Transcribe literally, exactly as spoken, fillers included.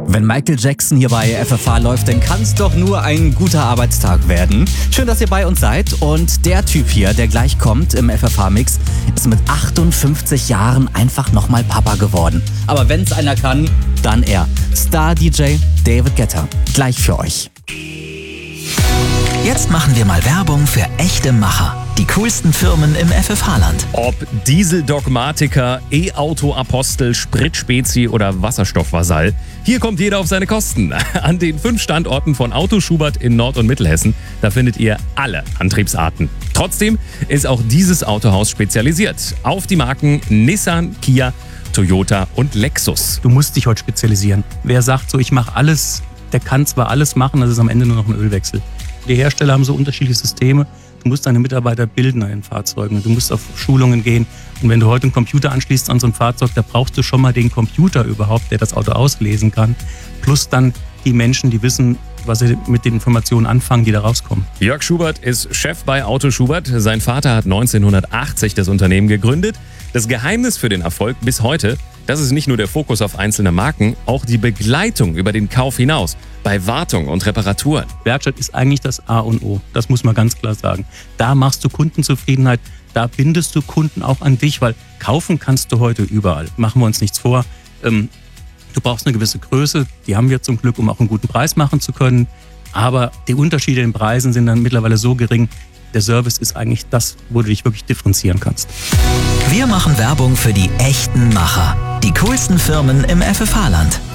Wenn Michael Jackson hier bei F F H läuft, dann kann es doch nur ein guter Arbeitstag werden. Schön, dass ihr bei uns seid. Und der Typ hier, der gleich kommt im F F H-Mix, ist mit achtundfünfzig Jahren einfach nochmal Papa geworden. Aber wenn es einer kann, dann er. Star-D J David Guetta. Gleich für euch. Jetzt machen wir mal Werbung für echte Macher. Die coolsten Firmen im F F H-Land. Ob Dieseldogmatiker, E-Auto-Apostel, Spritspezi oder Wasserstoffvasall. Hier kommt jeder auf seine Kosten. An den fünf Standorten von Auto Schubert in Nord- und Mittelhessen, da findet ihr alle Antriebsarten. Trotzdem ist auch dieses Autohaus spezialisiert auf die Marken Nissan, Kia, Toyota und Lexus. Du musst dich heute spezialisieren. Wer sagt so, ich mache alles, der kann zwar alles machen, das ist am Ende nur noch ein Ölwechsel. Die Hersteller haben so unterschiedliche Systeme. Du musst deine Mitarbeiter bilden an den Fahrzeugen. Du musst auf Schulungen gehen. Und wenn du heute einen Computer anschließt an so ein Fahrzeug, da brauchst du schon mal den Computer überhaupt, der das Auto auslesen kann. Plus dann die Menschen, die wissen, was sie mit den Informationen anfangen, die da rauskommen. Jörg Schubert ist Chef bei Auto Schubert. Sein Vater hat neunzehnhundertachtzig das Unternehmen gegründet. Das Geheimnis für den Erfolg bis heute, das ist nicht nur der Fokus auf einzelne Marken, auch die Begleitung über den Kauf hinaus, bei Wartung und Reparaturen. Werkstatt ist eigentlich das A und O, das muss man ganz klar sagen. Da machst du Kundenzufriedenheit, da bindest du Kunden auch an dich, weil kaufen kannst du heute überall. Machen wir uns nichts vor. Ähm, du brauchst eine gewisse Größe, die haben wir zum Glück, um auch einen guten Preis machen zu können. Aber die Unterschiede in den Preisen sind dann mittlerweile so gering, der Service ist eigentlich das, wo du dich wirklich differenzieren kannst. Wir machen Werbung für die echten Macher. Die coolsten Firmen im F F H-Land.